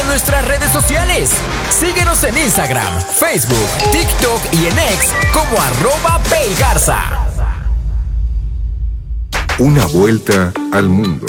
nuestras redes sociales. Síguenos en Instagram, Facebook, TikTok y en X como @PayGarza. Una vuelta al mundo.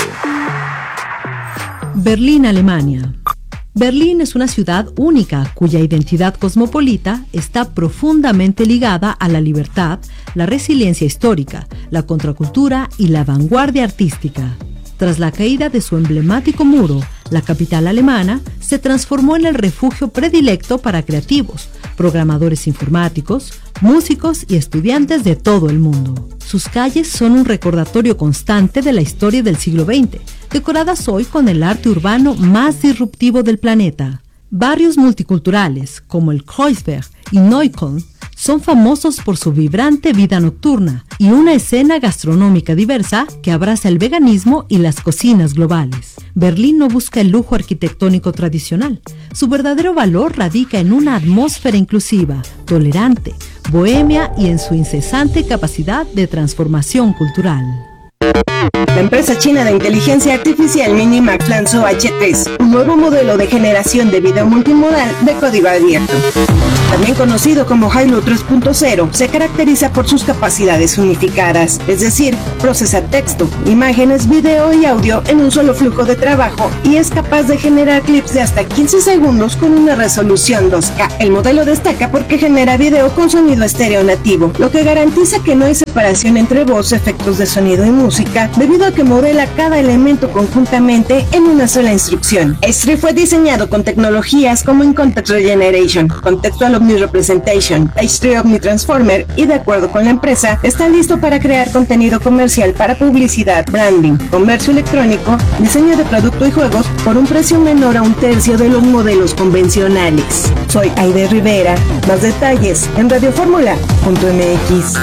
Berlín, Alemania. Berlín es una ciudad única cuya identidad cosmopolita está profundamente ligada a la libertad, la resiliencia histórica, la contracultura y la vanguardia artística. Tras la caída de su emblemático muro, la capital alemana se transformó en el refugio predilecto para creativos, programadores informáticos, músicos y estudiantes de todo el mundo. Sus calles son un recordatorio constante de la historia del siglo XX, decoradas hoy con el arte urbano más disruptivo del planeta. Barrios multiculturales como el Kreuzberg y Neukölln son famosos por su vibrante vida nocturna y una escena gastronómica diversa que abraza el veganismo y las cocinas globales. Berlín no busca el lujo arquitectónico tradicional. Su verdadero valor radica en una atmósfera inclusiva, tolerante, bohemia y en su incesante capacidad de transformación cultural. La empresa china de inteligencia artificial Minimax lanzó H3, un nuevo modelo de generación de video multimodal de código abierto. También conocido como Hailu 3.0, se caracteriza por sus capacidades unificadas, es decir, procesa texto, imágenes, video y audio en un solo flujo de trabajo y es capaz de generar clips de hasta 15 segundos con una resolución 2K. El modelo destaca porque genera video con sonido estéreo nativo, lo que garantiza que no hay separación entre voz, efectos de sonido y música, debido a que modela cada elemento conjuntamente en una sola instrucción. H3 fue diseñado con tecnologías como In Context Regeneration, Contextual Omni-Representation, H3 Omni-Transformer y de acuerdo con la empresa, está listo para crear contenido comercial para publicidad, branding, comercio electrónico, diseño de producto y juegos por un precio menor a un tercio de los modelos convencionales. Soy Aide Rivera. Más detalles en radioformula.mx.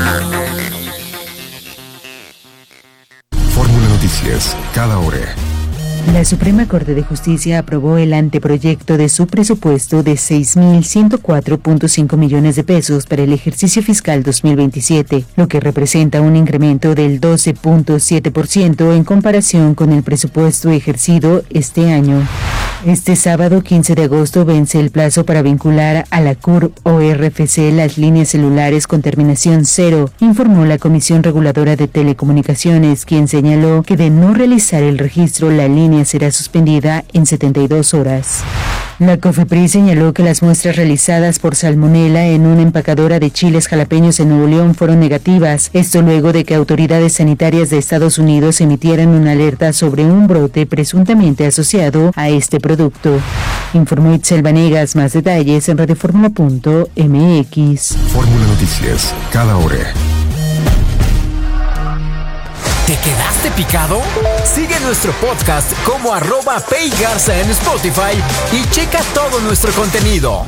Fórmula Noticias, cada hora. La Suprema Corte de Justicia aprobó el anteproyecto de su presupuesto de 6.104.5 millones de pesos para el ejercicio fiscal 2027, lo que representa un incremento del 12.7% en comparación con el presupuesto ejercido este año. Este sábado 15 de agosto vence el plazo para vincular a la CURP o RFC las líneas celulares con terminación 0, informó la Comisión Reguladora de Telecomunicaciones, quien señaló que de no realizar el registro, la línea será suspendida en 72 horas. La COFEPRIS señaló que las muestras realizadas por salmonela en una empacadora de chiles jalapeños en Nuevo León fueron negativas. Esto luego de que autoridades sanitarias de Estados Unidos emitieran una alerta sobre un brote presuntamente asociado a este producto. Informó Itzel Vanegas. Más detalles en radioformula.mx. Fórmula Noticias, cada hora. ¿Te quedaste picado? Sigue nuestro podcast como @PayGarza en Spotify y checa todo nuestro contenido.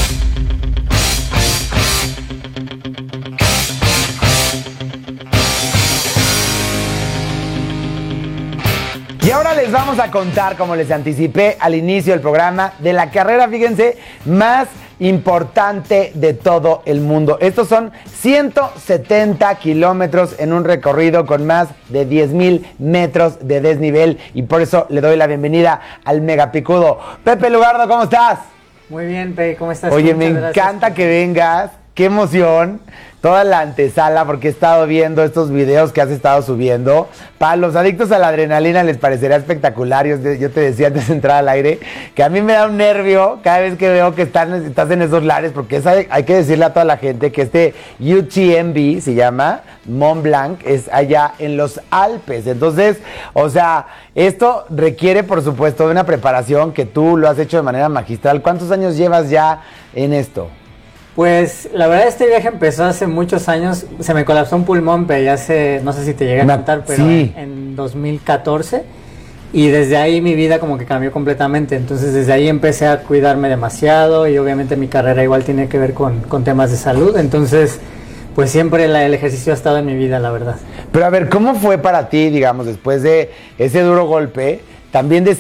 Y ahora les vamos a contar, como les anticipé al inicio del programa, de la carrera, fíjense, más importante de todo el mundo. Estos son 170 kilómetros en un recorrido con más de 10,000 metros de desnivel y por eso le doy la bienvenida al megapicudo. Pepe Lugardo, ¿cómo estás? Muy bien, Pepe, ¿cómo estás? Oye, Muchas me gracias. encanta que vengas, qué emoción. Toda la antesala, porque he estado viendo estos videos que has estado subiendo. Para los adictos a la adrenalina les parecerá espectacular. Yo te decía antes de entrar al aire que a mí me da un nervio cada vez que veo que estás en esos lares, porque hay que decirle a toda la gente que este UTMB se llama Mont Blanc, es allá en los Alpes. Entonces, o sea, esto requiere, por supuesto, de una preparación que tú lo has hecho de manera magistral. ¿Cuántos años llevas ya en esto? Pues la verdad este viaje empezó hace muchos años, se me colapsó un pulmón, pero ya hace, no sé si te llegué a contar, pero sí. en 2014 y desde ahí mi vida como que cambió completamente, entonces desde ahí empecé a cuidarme demasiado y obviamente mi carrera igual tiene que ver con temas de salud, entonces pues siempre el ejercicio ha estado en mi vida, la verdad. Pero a ver, ¿cómo fue para ti, digamos, después de ese duro golpe, también decir,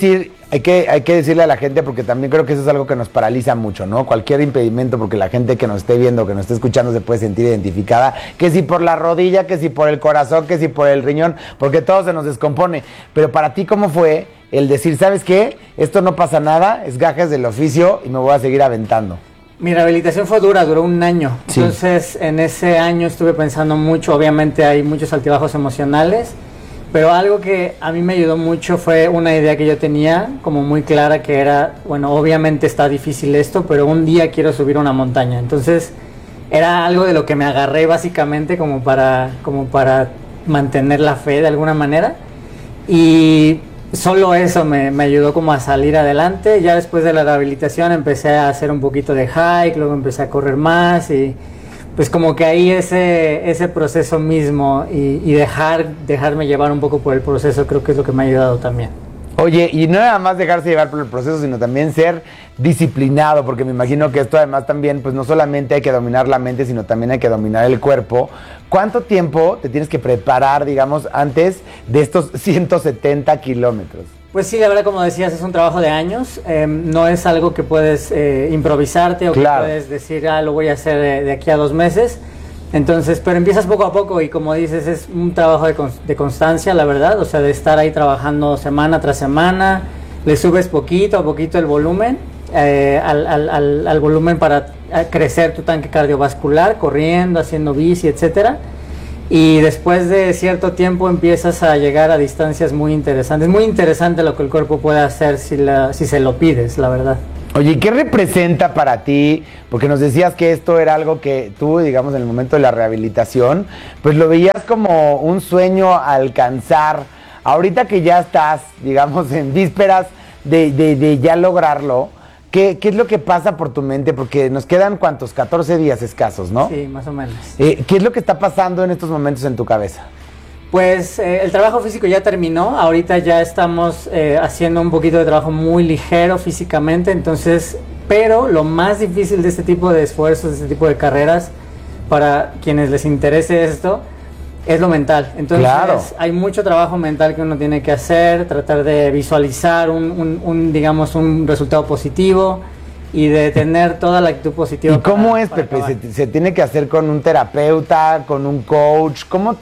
Hay que decirle a la gente, porque también creo que eso es algo que nos paraliza mucho, ¿no? Cualquier impedimento, porque la gente que nos esté viendo, que nos esté escuchando, se puede sentir identificada, que si por la rodilla, que si por el corazón, que si por el riñón, porque todo se nos descompone. Pero para ti, ¿cómo fue el decir, ¿sabes qué? Esto no pasa nada, es gajes del oficio y me voy a seguir aventando? Mi rehabilitación fue dura, duró un año. Sí. Entonces, en ese año estuve pensando mucho. Obviamente hay muchos altibajos emocionales, pero algo que a mí me ayudó mucho fue una idea que yo tenía como muy clara, que era, bueno, obviamente está difícil esto, pero un día quiero subir una montaña. Entonces, era algo de lo que me agarré básicamente como para mantener la fe de alguna manera. Y solo eso me ayudó como a salir adelante. Ya después de la rehabilitación empecé a hacer un poquito de hike, luego empecé a correr más y pues como que ahí ese proceso mismo y dejarme llevar un poco por el proceso creo que es lo que me ha ayudado también. Oye, y no nada más dejarse llevar por el proceso, sino también ser disciplinado, porque me imagino que esto además también, pues no solamente hay que dominar la mente, sino también hay que dominar el cuerpo. ¿Cuánto tiempo te tienes que preparar, digamos, antes de estos 170 kilómetros? Pues sí, la verdad, como decías, es un trabajo de años, no es algo que puedes improvisarte o Claro. que puedes decir, lo voy a hacer de aquí a 2 meses. Entonces, pero empiezas poco a poco y como dices, es un trabajo de constancia, la verdad, o sea, de estar ahí trabajando semana tras semana, le subes poquito a poquito el volumen, al volumen para crecer tu tanque cardiovascular, corriendo, haciendo bici, etcétera. Y después de cierto tiempo empiezas a llegar a distancias muy interesantes. Es muy interesante lo que el cuerpo puede hacer si se lo pides, la verdad. Oye, ¿qué representa para ti? Porque nos decías que esto era algo que tú, digamos, en el momento de la rehabilitación, pues lo veías como un sueño a alcanzar. Ahorita que ya estás, digamos, en vísperas de ya lograrlo, ¿qué es lo que pasa por tu mente? Porque nos quedan, ¿cuántos? 14 días escasos, ¿no? Sí, más o menos. ¿Qué es lo que está pasando en estos momentos en tu cabeza? Pues el trabajo físico ya terminó, ahorita ya estamos haciendo un poquito de trabajo muy ligero físicamente, entonces, pero lo más difícil de este tipo de esfuerzos, de este tipo de carreras, para quienes les interese esto, es lo mental. Entonces, claro, hay mucho trabajo mental que uno tiene que hacer, tratar de visualizar digamos, un resultado positivo y de tener toda la actitud positiva. ¿Y cómo es, Pepe? ¿Se tiene que hacer con un terapeuta, con un coach? ¿Cómo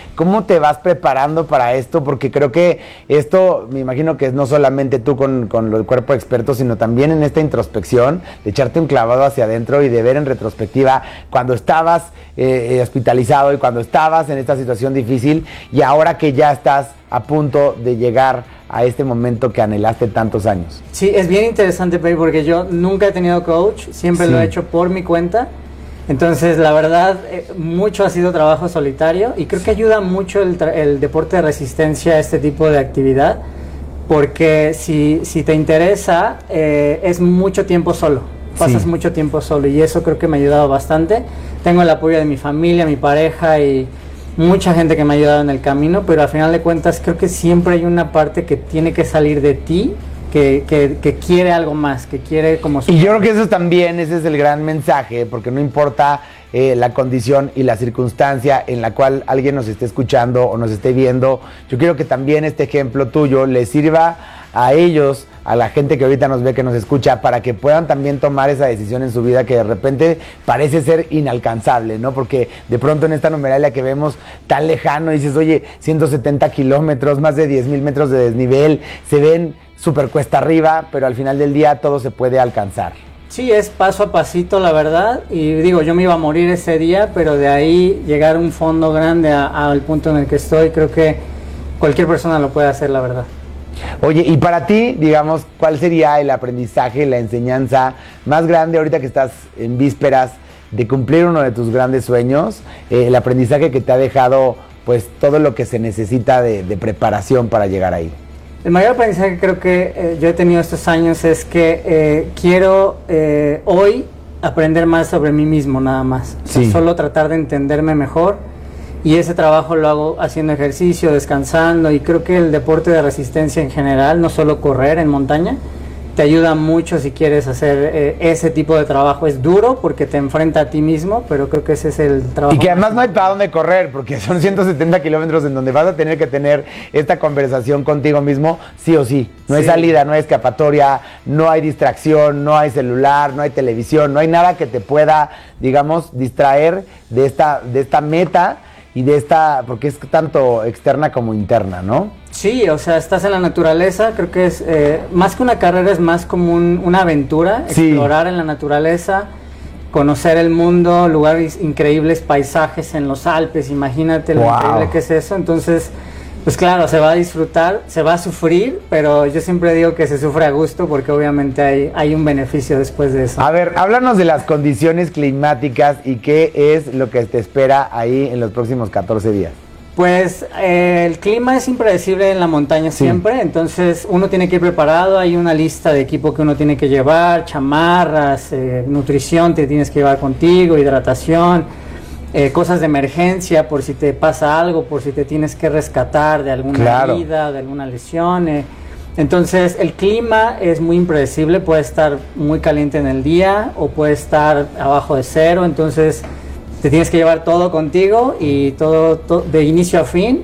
te vas preparando para esto? Porque creo que esto, me imagino que es no solamente tú con el cuerpo experto, sino también en esta introspección, de echarte un clavado hacia adentro y de ver en retrospectiva cuando estabas hospitalizado y cuando estabas en esta situación difícil y ahora que ya estás a punto de llegar a este momento que anhelaste tantos años. Sí, es bien interesante, Pei, porque yo nunca he tenido coach, siempre Sí. lo he hecho por mi cuenta. Entonces, la verdad, mucho ha sido trabajo solitario y creo que ayuda mucho el deporte de resistencia a este tipo de actividad, porque si te interesa, es mucho tiempo solo, pasas Sí. mucho tiempo solo y eso creo que me ha ayudado bastante. Tengo el apoyo de mi familia, mi pareja y mucha gente que me ha ayudado en el camino, pero al final de cuentas creo que siempre hay una parte que tiene que salir de ti, que quiere algo más, que quiere como... Y yo creo que eso también, ese es el gran mensaje, porque no importa la condición y la circunstancia en la cual alguien nos esté escuchando o nos esté viendo, yo quiero que también este ejemplo tuyo les sirva a ellos, a la gente que ahorita nos ve, que nos escucha, para que puedan también tomar esa decisión en su vida que de repente parece ser inalcanzable, ¿no? Porque de pronto en esta numeralia que vemos tan lejano, dices, oye, 170 kilómetros, más de 10,000 metros de desnivel, se ven súper cuesta arriba, pero al final del día todo se puede alcanzar. Sí, es paso a pasito, la verdad, y digo, yo me iba a morir ese día, pero de ahí llegar a un fondo grande al punto en el que estoy, creo que cualquier persona lo puede hacer, la verdad. Oye, y para ti, digamos, ¿cuál sería el aprendizaje, la enseñanza más grande ahorita que estás en vísperas de cumplir uno de tus grandes sueños? El aprendizaje que te ha dejado, pues, todo lo que se necesita de preparación para llegar ahí. El mayor aprendizaje que creo que yo he tenido estos años es que quiero hoy aprender más sobre mí mismo, nada más. O sea, Sí. solo tratar de entenderme mejor. Y ese trabajo lo hago haciendo ejercicio, descansando, y creo que el deporte de resistencia en general, no solo correr en montaña, te ayuda mucho si quieres hacer ese tipo de trabajo. Es duro porque te enfrenta a ti mismo, pero creo que ese es el trabajo. Y que además no hay para dónde correr, porque son 170 kilómetros en donde vas a tener que tener esta conversación contigo mismo, sí o sí. No hay salida, no hay escapatoria, no hay distracción, no hay celular, no hay televisión, no hay nada que te pueda, digamos, distraer de esta meta y de esta, porque es tanto externa como interna, ¿no? Sí, o sea, estás en la naturaleza, creo que es más que una carrera, es más como una aventura, explorar en la naturaleza, conocer el mundo, lugares increíbles, paisajes en los Alpes, imagínate lo increíble que es eso. Entonces, pues claro, se va a disfrutar, se va a sufrir, pero yo siempre digo que se sufre a gusto porque obviamente hay un beneficio después de eso. A ver, háblanos de las condiciones climáticas y qué es lo que te espera ahí en los próximos 14 días. Pues el clima es impredecible en la montaña siempre, entonces uno tiene que ir preparado, hay una lista de equipo que uno tiene que llevar, chamarras, nutrición te tienes que llevar contigo, hidratación, cosas de emergencia por si te pasa algo, por si te tienes que rescatar de alguna herida, de alguna lesión. Entonces el clima es muy impredecible, puede estar muy caliente en el día o puede estar abajo de cero, entonces te tienes que llevar todo contigo y todo de inicio a fin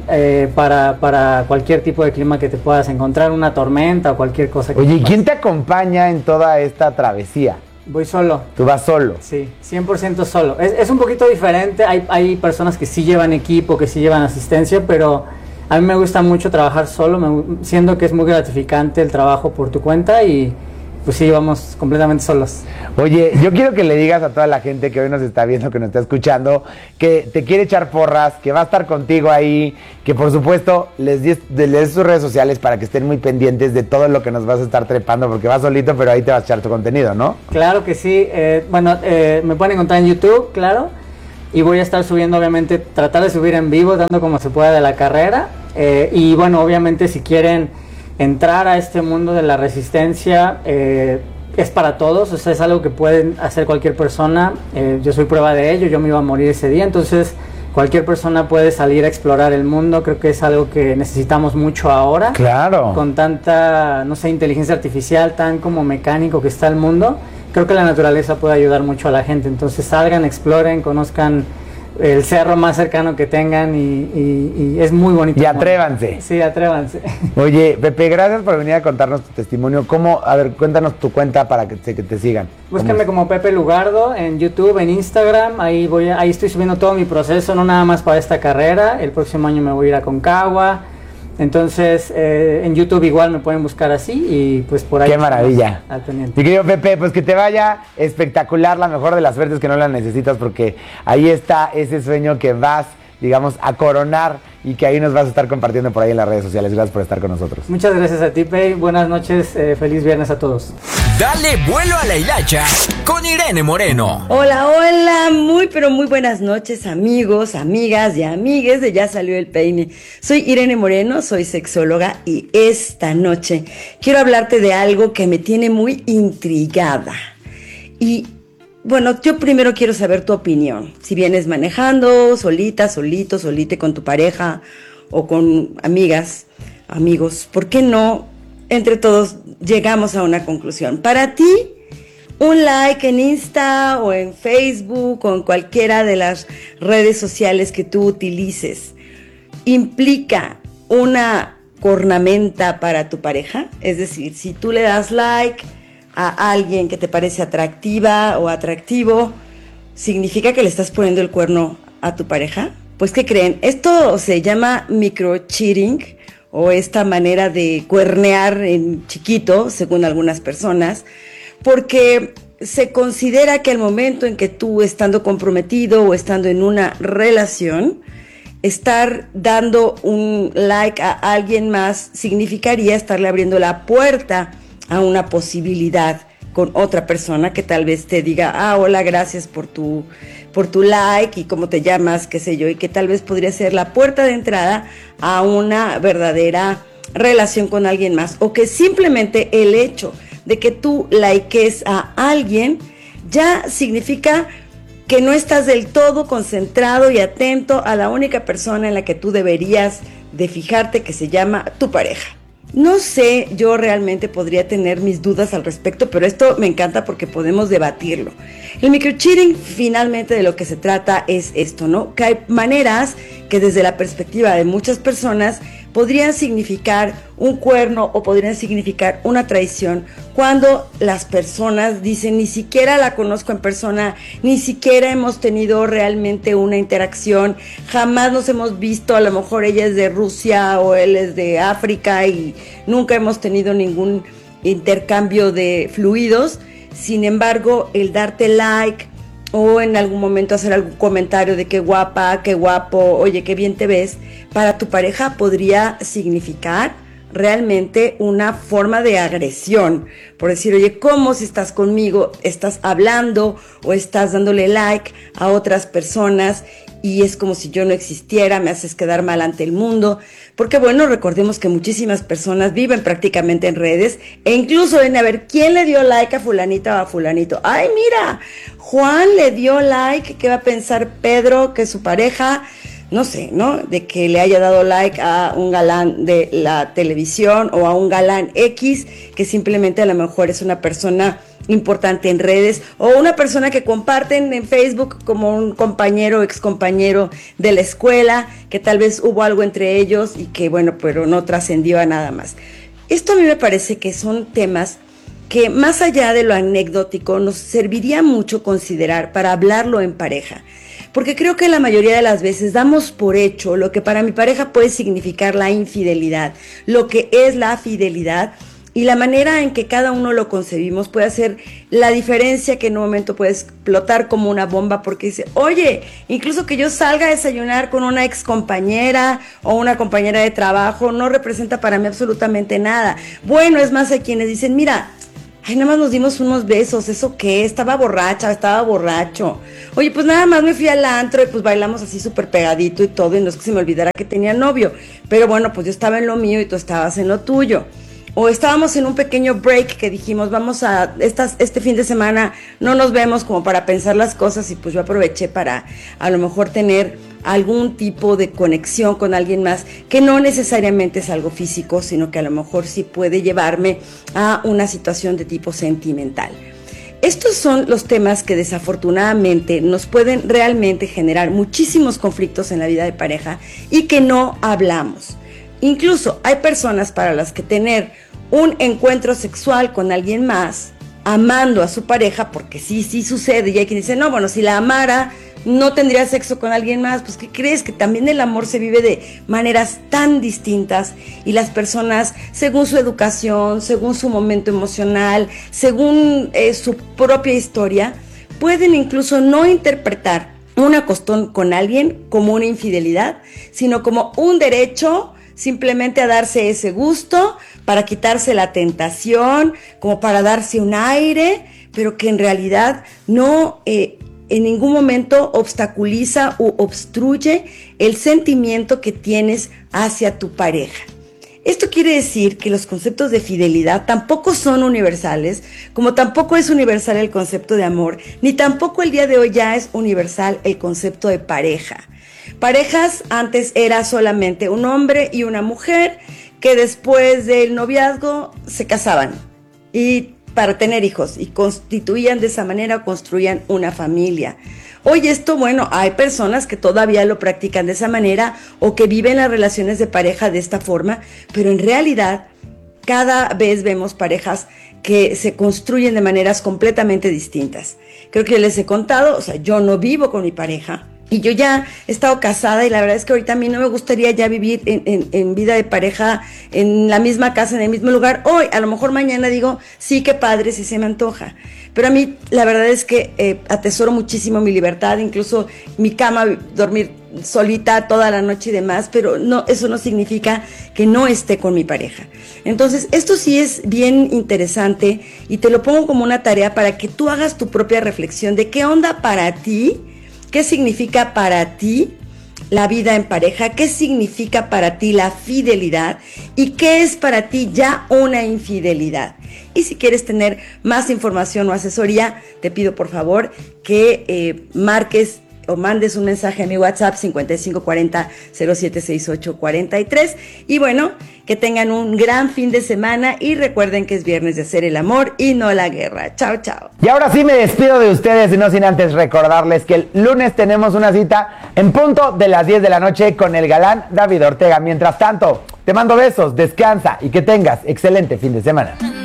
para cualquier tipo de clima que te puedas encontrar, una tormenta o cualquier cosa. Oye, ¿y quién te acompaña en toda esta travesía? Voy solo. ¿Tú vas solo? Sí, 100% solo. Es un poquito diferente, hay personas que sí llevan equipo, que sí llevan asistencia, pero a mí me gusta mucho trabajar solo, siento que es muy gratificante el trabajo por tu cuenta y pues sí, vamos completamente solos. Oye, yo quiero que le digas a toda la gente que hoy nos está viendo, que nos está escuchando, que te quiere echar porras, que va a estar contigo ahí, que por supuesto les des sus redes sociales para que estén muy pendientes de todo lo que nos vas a estar trepando, porque vas solito, pero ahí te vas a echar tu contenido, ¿no? Claro que sí. Me pueden encontrar en YouTube, claro, y voy a estar subiendo, obviamente, tratar de subir en vivo, dando como se pueda de la carrera, y bueno, obviamente si quieren entrar a este mundo de la resistencia, es para todos, o sea, es algo que pueden hacer cualquier persona. Yo soy prueba de ello, yo me iba a morir ese día, entonces cualquier persona puede salir a explorar el mundo. Creo que es algo que necesitamos mucho ahora. Claro. Con tanta, no sé, inteligencia artificial, tan como mecánico que está el mundo, creo que la naturaleza puede ayudar mucho a la gente. Entonces salgan, exploren, conozcan el cerro más cercano que tengan y es muy bonito. Y atrévanse. Sí, atrévanse. Oye, Pepe, gracias por venir a contarnos tu testimonio. A ver, cuéntanos tu cuenta para que te sigan. Búsquenme como Pepe Lugardo en YouTube, en Instagram. Ahí estoy subiendo todo mi proceso, no nada más para esta carrera. El próximo año me voy a ir a Concagua. Entonces, en YouTube igual me pueden buscar así y pues por ahí. ¡Qué maravilla! Al pendiente. Mi querido Pepe, pues que te vaya espectacular, la mejor de las suertes, que no la necesitas, porque ahí está ese sueño que vas, digamos, a coronar y que ahí nos vas a estar compartiendo por ahí en las redes sociales. Gracias por estar con nosotros. Muchas gracias a ti, Pei. Buenas noches, feliz viernes a todos. Dale vuelo a la hilacha con Irene Moreno. Hola, hola, muy pero muy buenas noches, amigos, amigas y amigues de Ya Salió el Peine. Soy Irene Moreno, soy sexóloga y esta noche quiero hablarte de algo que me tiene muy intrigada. Y bueno, yo primero quiero saber tu opinión. Si vienes manejando, solita, solito, solite con tu pareja o con amigas, amigos, ¿por qué no entre todos llegamos a una conclusión? Para ti, un like en Insta o en Facebook o en cualquiera de las redes sociales que tú utilices, ¿implica una cornamenta para tu pareja? Es decir, si tú le das like a alguien que te parece atractiva o atractivo, ¿significa que le estás poniendo el cuerno a tu pareja? Pues, ¿qué creen? Esto se llama microcheating o esta manera de cuernear en chiquito, según algunas personas, porque se considera que el momento en que tú, estando comprometido o estando en una relación, estar dando un like a alguien más significaría estarle abriendo la puerta a una posibilidad con otra persona que tal vez te diga, hola, gracias por tu like y cómo te llamas, qué sé yo, y que tal vez podría ser la puerta de entrada a una verdadera relación con alguien más, o que simplemente el hecho de que tú likees a alguien ya significa que no estás del todo concentrado y atento a la única persona en la que tú deberías de fijarte, que se llama tu pareja. No sé, yo realmente podría tener mis dudas al respecto, pero esto me encanta porque podemos debatirlo. El microcheating finalmente de lo que se trata es esto, ¿no? Que hay maneras que desde la perspectiva de muchas personas podrían significar un cuerno o podrían significar una traición cuando las personas dicen ni siquiera la conozco en persona, ni siquiera hemos tenido realmente una interacción, jamás nos hemos visto, a lo mejor ella es de Rusia o él es de África y nunca hemos tenido ningún intercambio de fluidos. Sin embargo, el darte like o en algún momento hacer algún comentario de qué guapa, qué guapo, oye, qué bien te ves, para tu pareja podría significar realmente una forma de agresión, por decir, oye, ¿cómo si estás conmigo? Estás hablando o estás dándole like a otras personas y es como si yo no existiera, me haces quedar mal ante el mundo, porque bueno, recordemos que muchísimas personas viven prácticamente en redes e incluso ven a ver quién le dio like a fulanita o a fulanito. Ay, mira, Juan le dio like, ¿qué va a pensar Pedro que su pareja? No sé, ¿no? De que le haya dado like a un galán de la televisión o a un galán X, que simplemente a lo mejor es una persona importante en redes, o una persona que comparten en Facebook como un compañero o excompañero de la escuela, que tal vez hubo algo entre ellos y que bueno, pero no trascendió a nada más. Esto a mí me parece que son temas que más allá de lo anecdótico nos serviría mucho considerar para hablarlo en pareja. Porque creo que la mayoría de las veces damos por hecho lo que para mi pareja puede significar la infidelidad, lo que es la fidelidad y la manera en que cada uno lo concebimos puede hacer la diferencia que en un momento puede explotar como una bomba porque dice, oye, incluso que yo salga a desayunar con una ex compañera o una compañera de trabajo no representa para mí absolutamente nada. Bueno, es más, hay quienes dicen, mira, ay, nada más nos dimos unos besos, ¿eso qué? Estaba borracha, estaba borracho. Oye, pues nada más me fui al antro y pues bailamos así súper pegadito y todo, y no es que se me olvidara que tenía novio. Pero bueno, pues yo estaba en lo mío y tú estabas en lo tuyo. O estábamos en un pequeño break que dijimos, vamos a, este fin de semana no nos vemos como para pensar las cosas y pues yo aproveché para a lo mejor tener algún tipo de conexión con alguien más que no necesariamente es algo físico, sino que a lo mejor sí puede llevarme a una situación de tipo sentimental. Estos son los temas que desafortunadamente nos pueden realmente generar muchísimos conflictos en la vida de pareja y que no hablamos. Incluso hay personas para las que tener un encuentro sexual con alguien más, amando a su pareja, porque sí sucede, y hay quien dice, no, bueno, si la amara, no tendría sexo con alguien más. Pues ¿qué crees? Que también el amor se vive de maneras tan distintas y las personas, según su educación, según su momento emocional, según su propia historia, pueden incluso no interpretar un acostón con alguien como una infidelidad, sino como un derecho simplemente a darse ese gusto, para quitarse la tentación, como para darse un aire, pero que en realidad no en ningún momento obstaculiza u obstruye el sentimiento que tienes hacia tu pareja. Esto quiere decir que los conceptos de fidelidad tampoco son universales, como tampoco es universal el concepto de amor, ni tampoco el día de hoy ya es universal el concepto de pareja. Parejas antes era solamente un hombre y una mujer que después del noviazgo se casaban y para tener hijos y constituían de esa manera, construían una familia. Hoy esto, bueno, hay personas que todavía lo practican de esa manera o que viven las relaciones de pareja de esta forma, pero en realidad cada vez vemos parejas que se construyen de maneras completamente distintas. Creo que les he contado, o sea, yo no vivo con mi pareja. Y yo ya he estado casada y la verdad es que ahorita a mí no me gustaría ya vivir en vida de pareja en la misma casa, en el mismo lugar. Hoy, a lo mejor mañana digo, sí, qué padre, sí se me antoja. Pero a mí la verdad es que atesoro muchísimo mi libertad, incluso mi cama, dormir solita toda la noche y demás, pero no, eso no significa que no esté con mi pareja. Entonces, esto sí es bien interesante y te lo pongo como una tarea para que tú hagas tu propia reflexión de qué onda para ti. ¿Qué significa para ti la vida en pareja? ¿Qué significa para ti la fidelidad? ¿Y qué es para ti ya una infidelidad? Y si quieres tener más información o asesoría, te pido por favor que marques o mandes un mensaje a mi WhatsApp 5540-076843. Y bueno, que tengan un gran fin de semana y recuerden que es viernes de hacer el amor y no la guerra. Chao, chao. Y ahora sí me despido de ustedes y no sin antes recordarles que el lunes tenemos una cita en punto de las 10 de la noche con el galán David Ortega. Mientras tanto, te mando besos, descansa y que tengas excelente fin de semana.